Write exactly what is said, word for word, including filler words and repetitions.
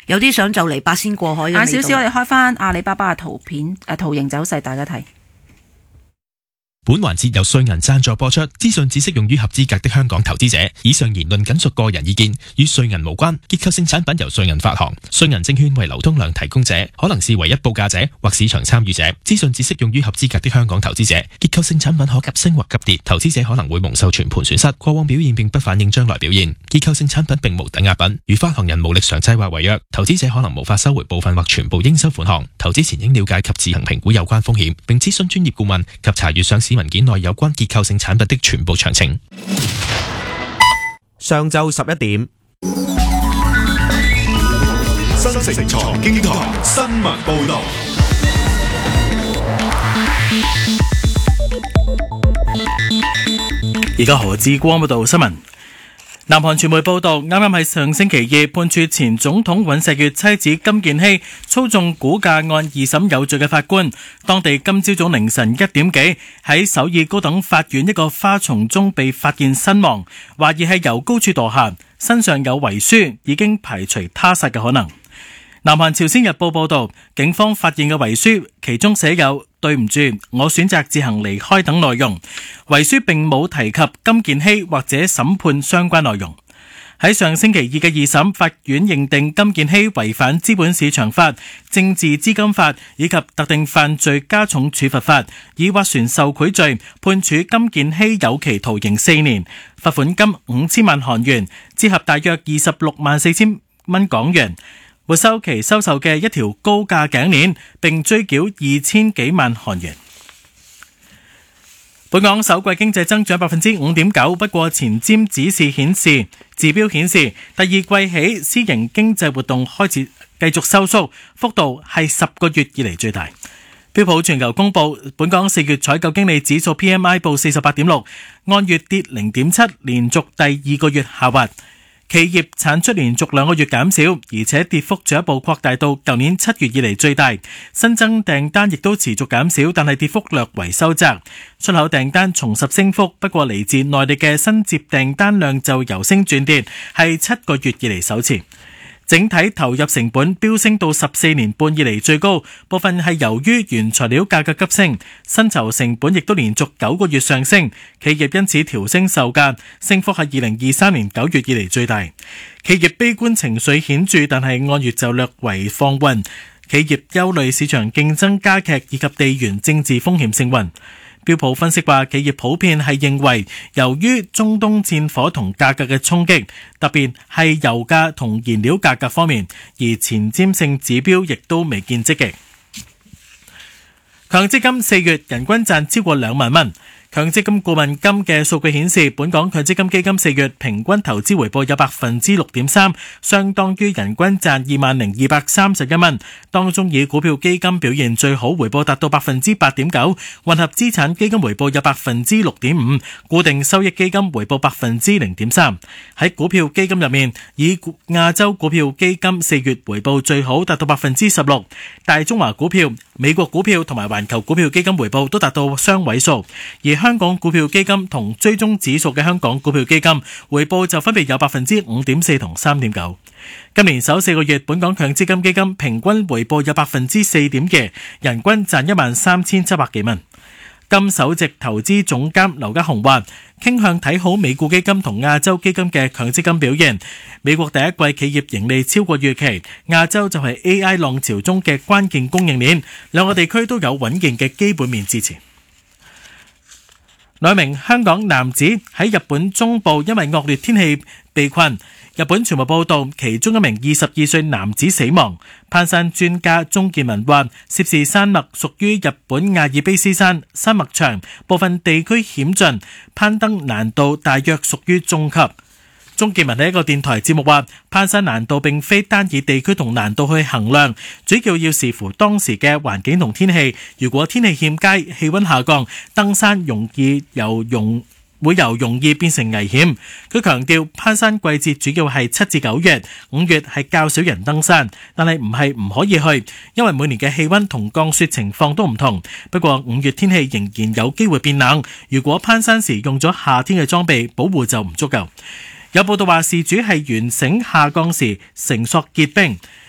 有啲相就嚟八仙過海嘅味道。 晏少少，我哋開翻阿里巴巴嘅圖片誒圖形走勢，大家睇。 本環節由瑞銀贊助播出，資訊只適用於合資格的香港投資者。以上言論僅屬個人意見，與瑞銀無關。結構性產品由瑞銀發行，瑞銀證券為流通量提供者，可能是唯一報價者或市場參與者。資訊只適用於合資格的香港投資者。結構性產品可急升或急跌，投資者可能會蒙受全盤損失。過往表現並不反映將來表現。結構性產品並無抵押品，如發行人無力償債或違約，投資者可能無法收回部分或全部應收款項。投資前應了解及自行評估有關風險，並諮詢專業顧問及查閱上市文件內有關結構性產品的全部詳情。 上晝十一點， 新城財經台新聞報道。 而家何志光報道新聞。南韓傳媒報道，啱啱喺上星期二判處前總統尹錫悅妻子金建希操縱股價案二審有罪嘅法官，當地今朝早凌晨一點幾喺首爾高等法院一個花叢中被發現身亡，懷疑係由高處墮下，身上有遺書，已經排除他殺嘅可能。南韓朝鮮日報報道，警方發現嘅遺書其中寫有對唔住，我選擇自行離開等內容。遺書並冇提及金建希或者審判相關內容。喺上星期二嘅二審，法院認定金建希違反資本市場法、政治資金法以及特定犯罪加重處罰法，以斡旋受賄罪，判處金建希有期徒刑四年，罰款金五千萬韓元，折合大約二十六萬四千蚊港元。沒收其收受嘅一條高價頸鏈，並追繳二千幾萬韓元。本港首季經濟增長百分之五點九，不過前瞻指示顯示指標顯示第二季起私營經濟活動開始繼續收縮，幅度係十個月以嚟最大。標普全球公布本港四月採購經理指數 P M I 報四十八點六，按月跌零點七，連續第二個月下滑。企業產出連續兩個月減少，而且跌幅進一步擴大到舊年七月以嚟最大。新增訂單亦都持續減少，但係跌幅略為收窄。出口訂單重拾升幅，不過嚟自內地嘅新接訂單量就由升轉跌，係七個月以嚟首次。整體投入成本飆升到十四年半以嚟最高，部分係由於原材料價格急升，薪酬成本亦都連續九個月上升，企業因此調升售價，升幅係二零二三年九月以嚟最大。企業悲觀情緒顯著，但係按月就略為放緩，企業憂慮市場競爭加劇以及地緣政治風險升溫。標普分析話，企業普遍係認為，由於中東戰火同價格嘅衝擊，特別係油價同燃料價格方面，而前瞻性指標亦都未見積極。強積金四月人均賺超過兩萬蚊。強積金顧問金嘅數據顯示，本港強積金基金四月平均投資回報有百分之六點三，相當於人均賺二萬零二百三十一蚊。當中以股票基金表現最好，回報達到百分之八點九；混合資產基金回報有百分之六點五；固定收益基金回報百分之零點三。喺股票基金入面，以亞洲股票基金四月回報最好，達到百分之十六；大中華股票、美國股票同埋環球股票基金回報都達到雙位數，而香港股票基金同追蹤指數嘅香港股票基金回報就分別有百分之五點四同三點九。今年首四個月，本港強積金基金平均回報有百分之四點二，人均賺一萬三千七百幾蚊。金首席投資總監劉家雄話，傾向睇好美股基金同亞洲基金嘅強積金表現。美國第一季企業盈利超過預期，亞洲就係 A I 浪潮中嘅關鍵供應鏈，兩個地區都有穩健嘅基本面支持。兩名香港男子喺日本中部因為惡劣天氣被困，日本傳媒報道，其中一名二十二歲男子死亡。攀山專家鍾建文話，涉事山脈屬於日本阿爾卑斯山，山脈長，部分地區險峻，攀登難度大約屬於中級。鍾建文喺一個電台節目話，攀山難度並非單以地區同難度去衡量，主要要視乎當時嘅環境同天氣。如果天氣欠佳，氣溫下降，登山容易由容會由容易變成危險。佢強調，攀山季節主要係七至九月，五月係較少人登山，但係唔係唔可以去，因為每年嘅氣溫同降雪情況都唔同。不過五月天氣仍然有機會變冷，如果攀山時用咗夏天嘅裝備，保護就唔足夠。有報道話，事主係完繩下降時繩索結冰，